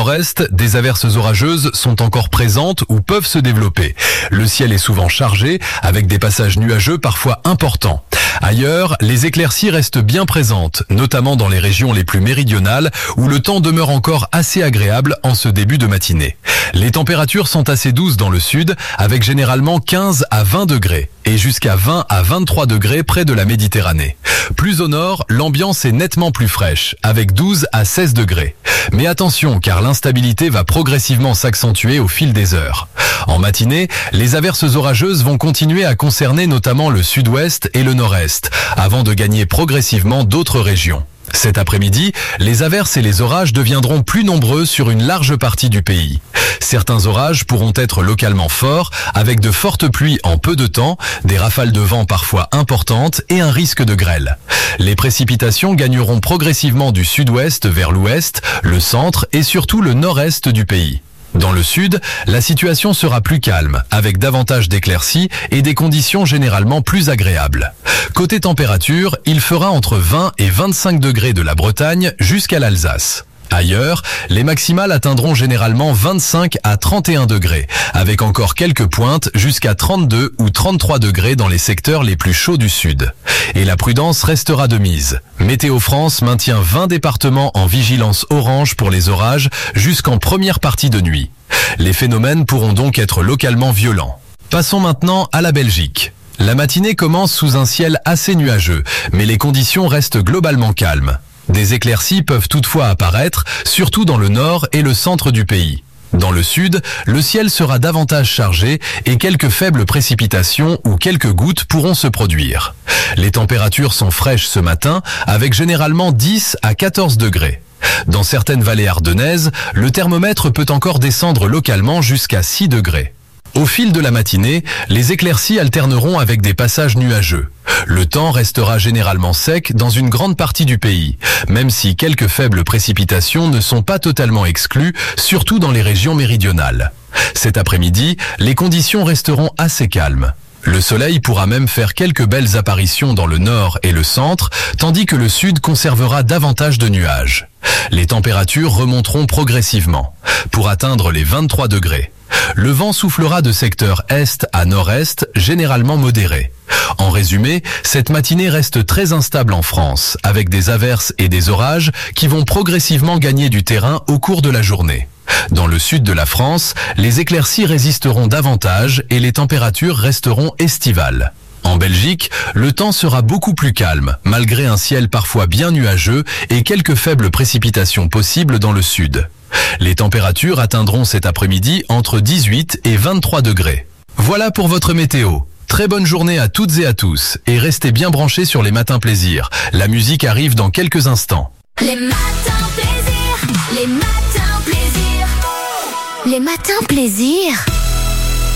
nord-est, des averses orageuses sont encore présentes ou peuvent se développer. Le ciel est souvent chargé, avec des passages nuageux parfois importants. Ailleurs, les éclaircies restent bien présentes, notamment dans les régions les plus méridionales, où le temps demeure encore assez agréable en ce début de matinée. Les températures sont assez douces dans le sud, avec généralement 15 à 20 degrés, et jusqu'à 20 à 23 degrés près de la Méditerranée. Plus au nord, l'ambiance est nettement plus fraîche, avec 12 à 16 degrés. Mais attention, car l'instabilité va progressivement s'accentuer au fil des heures. En matinée, les averses orageuses vont continuer à concerner notamment le sud-ouest et le nord-est, avant de gagner progressivement d'autres régions. Cet après-midi, les averses et les orages deviendront plus nombreux sur une large partie du pays. Certains orages pourront être localement forts, avec de fortes pluies en peu de temps, des rafales de vent parfois importantes et un risque de grêle. Les précipitations gagneront progressivement du sud-ouest vers l'ouest, le centre et surtout le nord-est du pays. Dans le sud, la situation sera plus calme, avec davantage d'éclaircies et des conditions généralement plus agréables. Côté température, il fera entre 20 et 25 degrés de la Bretagne jusqu'à l'Alsace. Ailleurs, les maximales atteindront généralement 25 à 31 degrés, avec encore quelques pointes jusqu'à 32 ou 33 degrés dans les secteurs les plus chauds du sud. Et la prudence restera de mise. Météo France maintient 20 départements en vigilance orange pour les orages jusqu'en première partie de nuit. Les phénomènes pourront donc être localement violents. Passons maintenant à la Belgique. La matinée commence sous un ciel assez nuageux, mais les conditions restent globalement calmes. Des éclaircies peuvent toutefois apparaître, surtout dans le nord et le centre du pays. Dans le sud, le ciel sera davantage chargé et quelques faibles précipitations ou quelques gouttes pourront se produire. Les températures sont fraîches ce matin, avec généralement 10 à 14 degrés. Dans certaines vallées ardennaises, le thermomètre peut encore descendre localement jusqu'à 6 degrés. Au fil de la matinée, les éclaircies alterneront avec des passages nuageux. Le temps restera généralement sec dans une grande partie du pays, même si quelques faibles précipitations ne sont pas totalement exclues, surtout dans les régions méridionales. Cet après-midi, les conditions resteront assez calmes. Le soleil pourra même faire quelques belles apparitions dans le nord et le centre, tandis que le sud conservera davantage de nuages. Les températures remonteront progressivement, pour atteindre les 23 degrés. Le vent soufflera de secteur est à nord-est, généralement modéré. En résumé, cette matinée reste très instable en France, avec des averses et des orages qui vont progressivement gagner du terrain au cours de la journée. Dans le sud de la France, les éclaircies résisteront davantage et les températures resteront estivales. En Belgique, le temps sera beaucoup plus calme, malgré un ciel parfois bien nuageux et quelques faibles précipitations possibles dans le sud. Les températures atteindront cet après-midi entre 18 et 23 degrés. Voilà pour votre météo. Très bonne journée à toutes et à tous et restez bien branchés sur les matins plaisir. La musique arrive dans quelques instants. Les matins plaisir, les matins plaisir, les matins plaisir.